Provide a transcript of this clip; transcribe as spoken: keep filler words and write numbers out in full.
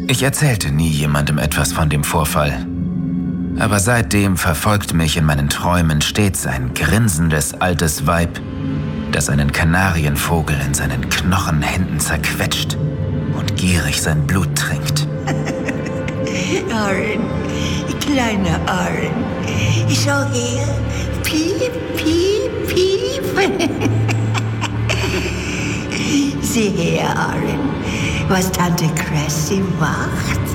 Ich erzählte nie jemandem etwas von dem Vorfall. Aber seitdem verfolgt mich in meinen Träumen stets ein grinsendes altes Weib, das einen Kanarienvogel in seinen Knochenhänden zerquetscht und gierig sein Blut trinkt. Aaron, kleiner Aaron, schau her. Piep, piep, piep. Sieh her, Aaron, was Tante Cressy macht.